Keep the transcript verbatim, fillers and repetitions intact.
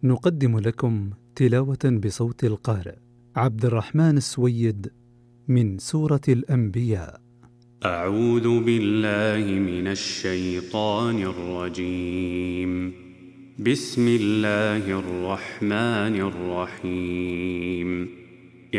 نقدم لكم تلاوة بصوت القارئ عبد الرحمن السويد من سورة الأنبياء. أعوذ بالله من الشيطان الرجيم. بسم الله الرحمن الرحيم.